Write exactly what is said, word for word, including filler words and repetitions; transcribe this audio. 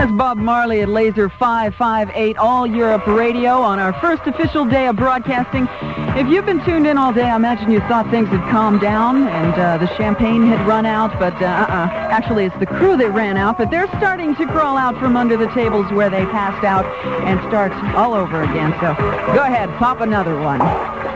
That's Bob Marley at Laser five five eight All Europe Radio on our first official day of broadcasting. If you've been tuned in all day, I imagine you thought things had calmed down and uh, the champagne had run out, but uh, uh-uh. Actually, it's the crew that ran out, but they're starting to crawl out from under the tables where they passed out and start all over again. So go ahead, pop another one.